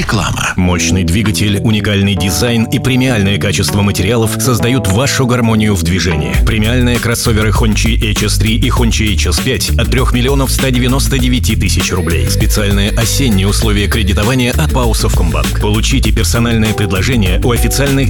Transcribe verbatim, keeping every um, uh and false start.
Реклама. Мощный двигатель, уникальный дизайн и премиальное качество материалов создают вашу гармонию в движении. Премиальные кроссоверы Hongqi эйч эс три и Hongqi эйч эс пять от трёх миллионов ста девяноста девяти тысяч рублей. Специальные осенние условия кредитования от пао Совкомбанк. Получите персональное предложение у официальных